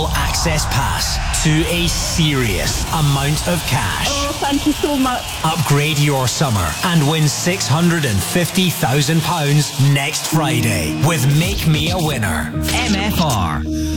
all-access pass to a serious amount of cash. Oh, thank you so much. Upgrade your summer and win £650,000 next Friday with Make Me a Winner. MFR.